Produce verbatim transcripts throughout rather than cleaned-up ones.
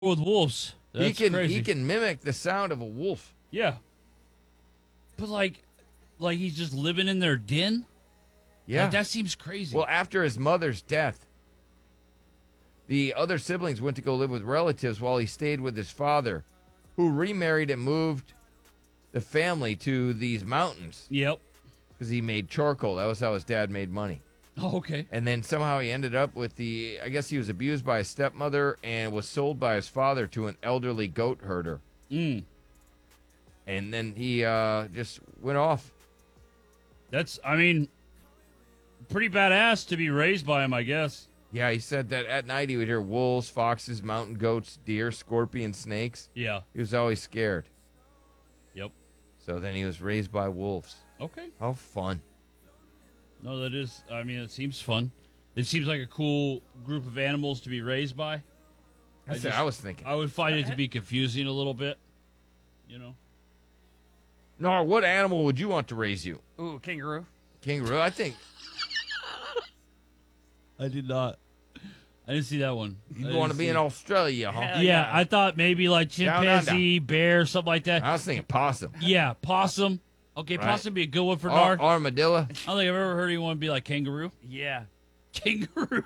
with wolves. That's he can crazy. he can mimic the sound of a wolf. Yeah. But like, like he's just living in their den. Yeah, Like, that seems crazy. Well, after his mother's death, the other siblings went to go live with relatives while he stayed with his father, who remarried and moved the family to these mountains. Yep. Because he made charcoal. That was how his dad made money. Oh, okay. And then somehow he ended up with the, I guess he was abused by his stepmother and was sold by his father to an elderly goat herder. Mm. And then he uh, just went off. That's, I mean, pretty badass to be raised by him, I guess. Yeah, he said that at night he would hear wolves, foxes, mountain goats, deer, scorpions, snakes. Yeah. He was always scared. Yep. So then he was raised by wolves. Okay. How fun. No, that is, I mean, it seems fun. It seems like a cool group of animals to be raised by. That's I what I was thinking. I would find it to be confusing a little bit, you know? Nor, what animal would you want to raise you? Ooh, kangaroo. Kangaroo? I think I did not. I didn't see that one. you'd want to be in Australia, huh? Hell Yeah, yeah. I thought maybe like Down chimpanzee, bear, something like that. I was thinking possum. Yeah, possum. Okay, Right. possum would be a good one for Ar- Nard. armadillo. I don't think I've ever heard anyone be like kangaroo. Yeah. Kangaroo.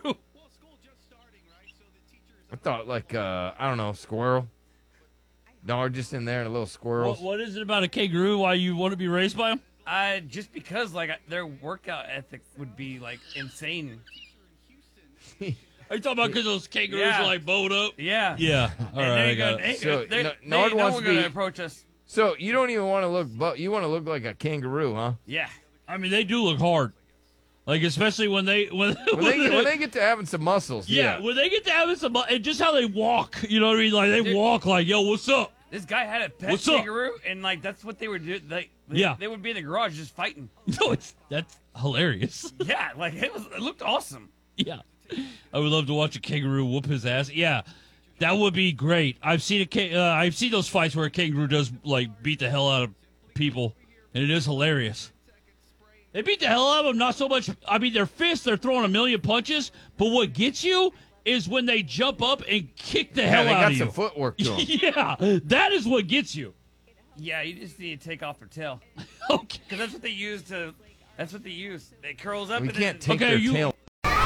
I thought like, uh, I don't know, squirrel. No, just in there, the little squirrels. What, what is it about a kangaroo? Why you want to be raised by them? Uh, just because like their workout ethic would be like insane. Are you talking about because those kangaroos Yeah. are like bowed up? Yeah. Yeah. All And right, they're I got gonna, it. they, So, they, no- they Nard know wants we're to gonna be- approach us. So you don't even want to look, but you want to look like a kangaroo, huh? Yeah. I mean, they do look hard. Like, especially when they... When, When they, get, when they get to having some muscles, yeah, yeah. when they get to having some... And just how they walk, you know what I mean? Like, they Dude. walk like, yo, what's up? This guy had a pet What's up? kangaroo, and like that's what they would do. They, they, Yeah. they would be in the garage just fighting. No, it's... That's hilarious. Yeah, like it was. It looked awesome. Yeah. I would love to watch a kangaroo whoop his ass. Yeah. That would be great. I've seen a ca- uh, I've seen those fights where a kangaroo does like beat the hell out of people, and it is hilarious. They beat the hell out of them. Not so much. I mean, their fists, they're throwing a million punches, but what gets you is when they jump up and kick the Yeah, hell they out got of some you. footwork to them. Yeah, that is what gets you. Yeah, you just need to take off their tail Okay. because that's what they use to. That's what they use. It curls up. We and can't then, take Okay, their you- tail.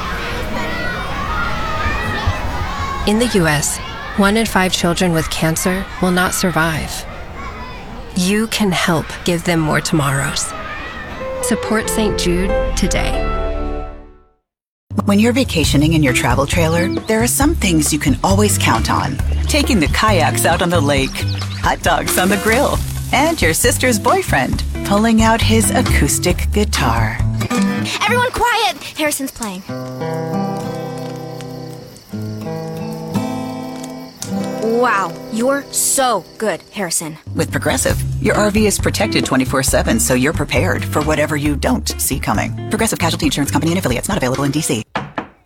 In the U S, one in five children with cancer will not survive. You can help give them more tomorrows. Support Saint Jude today. When you're vacationing in your travel trailer, there are some things you can always count on. Taking the kayaks out on the lake, hot dogs on the grill, and your sister's boyfriend pulling out his acoustic guitar. Everyone quiet! Harrison's playing. Wow, you're so good, Harrison. With Progressive, your R V is protected twenty-four seven, so you're prepared for whatever you don't see coming. Progressive Casualty Insurance Company and affiliates, not available in D C.